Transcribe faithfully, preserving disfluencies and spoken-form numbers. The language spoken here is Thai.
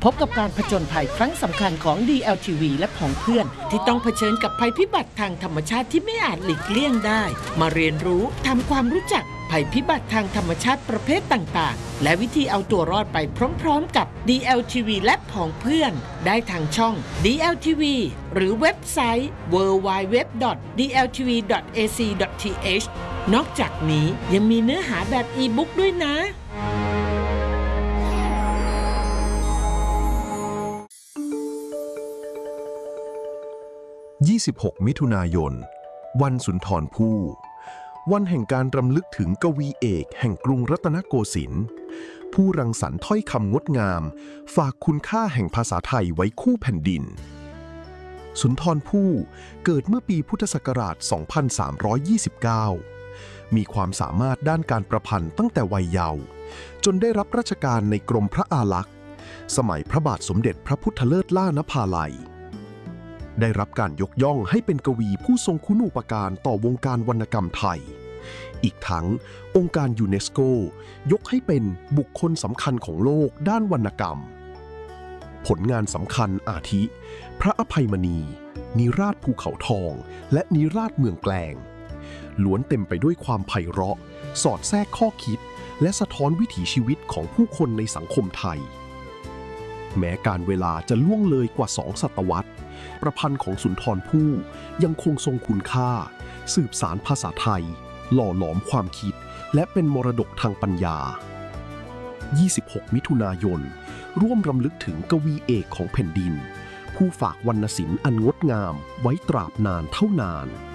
พบกับการผจญภัยครั้งสำคัญของ ดี แอล ที วี และผองเพื่อนที่ต้องเผชิญกับภัยพิบัติทางธรรมชาติที่ไม่อาจหลีกเลี่ยงได้มาเรียนรู้ทำความรู้จักภัยพิบัติทางธรรมชาติประเภทต่างๆและวิธีเอาตัวรอดไปพร้อมๆกับ ดี แอล ที วี และผองเพื่อนได้ทางช่อง ดี แอล ที วี หรือเว็บไซต์ ดับเบิลยู ดับเบิลยู ดับเบิลยู ดอท ดี แอล ที วี ดอท เอ ซี ดอท ที เอช นอกจากนี้ยังมีเนื้อหาแบบอีบุ๊กด้วยนะยี่สิบหก มิถุนายน วันสุนทรภู่วันแห่งการรำลึกถึงกวีเอกแห่งกรุงรัตนโกสินทร์ผู้รังสรรค์ถ้อยคำงดงามฝากคุณค่าแห่งภาษาไทยไว้คู่แผ่นดินสุนทรภู่เกิดเมื่อปีพุทธศักราช สองพันสามร้อยยี่สิบเก้า มีความสามารถด้านการประพันธ์ตั้งแต่วัยเยาว์จนได้รับราชการในกรมพระอารักษ์สมัยพระบาทสมเด็จพระพุทธเลิศล่านภาลัยได้รับการยกย่องให้เป็นกวีผู้ทรงคุณูปการต่อวงการวรรณกรรมไทยอีกทั้งองค์การยูเนสโกยกให้เป็นบุคคลสำคัญของโลกด้านวรรณกรรมผลงานสำคัญอาทิพระอภัยมณีนิราศภูเขาทองและนิราศเมืองแกลงล้วนเต็มไปด้วยความไพเราะสอดแทรกข้อคิดและสะท้อนวิถีชีวิตของผู้คนในสังคมไทยแม้การเวลาจะล่วงเลยกว่าสองศตวรรษประพันธ์ของสุนทรภู่ยังคงทรงคุณค่าสืบสานภาษาไทยหล่อหลอมความคิดและเป็นมรดกทางปัญญา ยี่สิบหก มิถุนายน ร่วมรำลึกถึงกวีเอกของแผ่นดินผู้ฝากวรรณศิลป์อันงดงามไว้ตราบนานเท่านาน